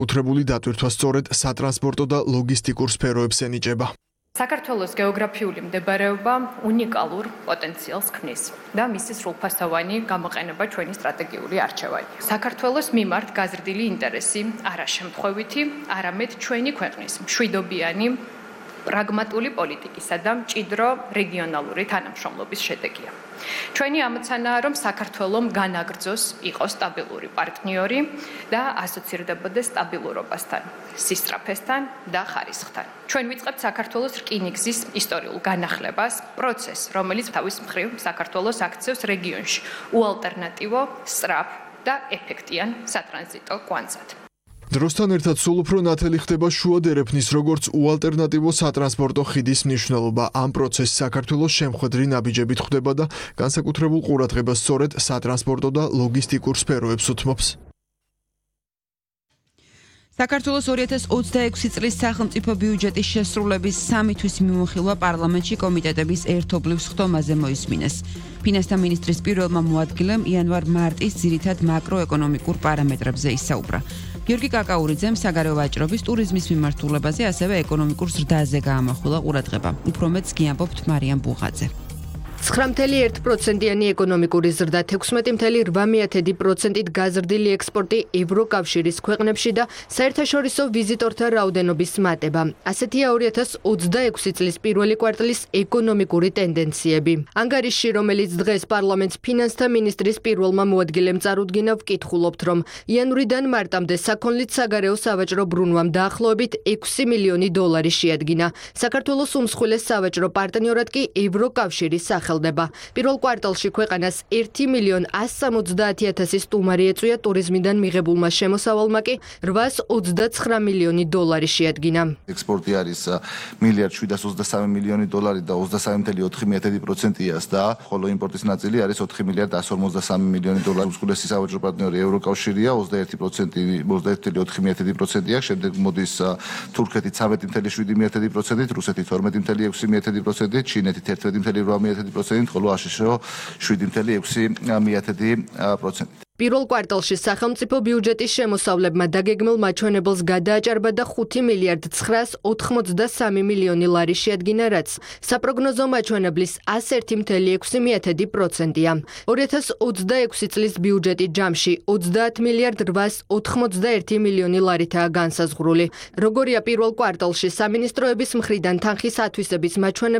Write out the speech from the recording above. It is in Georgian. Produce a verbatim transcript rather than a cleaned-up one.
უთრებული დატვირთვა სწორედ სატრანსპორტო და ლოგისტიკურ სფეროებს ენიჭება. საქართველოს გეოგრაფიული მდებარეობა უნიკალურ პოტენციალს ქმნის და მისი სრულფასოვანი გამოყენება ჩვენი სტრატეგიული არჩევანია. საქართველოს მიმართ გაზრდილი ინტერესი არა შემთხვევითი, არამედ ჩვენი ქვეყნის მშვიდობიანი პრაგმატული პოლიტიკისა და მჭიდრო რეგიონალური თანამშრომლობის შედეგია. ჩვენი ამოცანაა, რომ საქართველოს განაგრძოს იყოს სტაბილური პარტნიორი და ასოცირდებოდეს სტაბილურობასთან, სისწრაფესთან და ხარისხთან. ჩვენ ვიწყებთ საქართველოს რკინიგზის ისტორიულ განახლებას, პროცესს, რომელიც თავის მხრივ საქართველოს აქცევს რეგიონში უალტერნატივო, სწრაფ და ეფექტიან სატრანზიტო კვანძად. დროსთან ერთად სულ უფრო ნათელი ხდება შუა დერეფნის როგორც უალტერნატივო სატრანსპორტო ხიდის მნიშვნელობა. ამ პროცესს საქართველოს შემხვედრი ნაბიჯებით ხვდება და განსაკუთრებულ ყურადღებას სწორედ სატრანსპორტო და ლოგისტიკურ სფეროებს უთმობს. საქართველოს ორი ათას ოცდაექვსი წლის სახელმწიფო ბიუჯეტის შესრულების სამი თვის მიმოხილვა პარლამენტში კომიტეტების ერთობლივ სხდომაზე მოისმინეს. ფინანსთა მინისტრის პირველმა მოადგილემ იანვარ-მარტის ძირითად მაკროეკონომიკურ პარამეტრებზე ისაუბრა. გიორგი კაკაურიძემ საგარეო ვაჭრობის ტურიზმის მიმართულებაზე, ასევე ეკონომიკურ ზრდაზე გაამახვილა ყურადღება. უფრო მეტს გიამბობთ მარიამ ბუღაძე. ცხრა წუთი ერთ პროცენტიანი ეკონომიკური ზრდა, თექვსმეტი წუთი რვა პროცენტით გაზრდილი ექსპორტი ევროკავშირის ქვეყნებში და საერთაშორისო ვიზიტორთა რაოდენობის მატება. ასეთია ორი ათას ოცდაექვსი წლის პირველი კვარტლის ეკონომიკური ტენდენციები. ანგარიშში, რომელიც დღეს პარლამენტს ფინანსთა მინისტრის პირველმა მოადგილემ წარუდგინა, ვკითხულობთ, რომ იანვრიდან მარტამდე საქონლით საგარეო სავაჭრო ბრუნვამ დაახლოებით ექვსი მილიონი დოლარი შეადგინა. საქართველოს უმსხვილეს სავაჭრო პარტნიორად კი ევროკავშირის სახელმწიფო. პირველ კვარტალში ქვეყანას ერთი მილიონი ასი სამოცდაათი ათასი სტუმარი ეწვია, ტურიზმიდან მიღებულმა შემოსავალმა კი რვაას ოცდაცხრა მილიონი დოლარი შეადგინა. ექსპორტი არის მილიარდ შვიდას ოცდასამი მილიონი დოლარი და ოცდასამი წუთი ოთხი პროცენტია და ხოლო იმპორტის ნაწილი არის ოთხი მილიარდ ასი ორმოცდასამი მილიონი დოლარი. უმსხვილესი სავაჭრო პარტნიორი ევროკავშირია ოცდაერთი პროცენტი ოცდაერთი წუთი ოთხი პროცენტია, შემდეგ მოდის თურქეთი ცხრამეტი წუთი შვიდი პროცენტით, რუსეთი თორმეტი წუთი ექვსი პროცენტით, ჩინეთი თერთმეტი წუთი ორი პროცენტით, ხოლო აშშ შვიდი წუთი ექვსი პროცენტით. პირველ კვარტალში სახელმწიფო ბიუჯეტის შემოსავლებმა დაგეგმილ მაჩვენებელს გადააჭარბა და ხუთი მილიარდ ცხრაას ოთხმოცდასამი მილიონი ლარი შეადგინა, რაც საპროგნოზო მაჩვენებლის ასი წუთი ექვსი პროცენტია. ორი ათას ოცდაექვსი წლის ბიუჯეტი ჯამში ოცდაათ მილიარდ რვაას ოთხმოცდაერთი მილიონი ლარითაა განსაზღვრული. როგორია პირველ კვარტალში სამინისტროების მხრიდან თანხის ათვისების მაჩვენებელი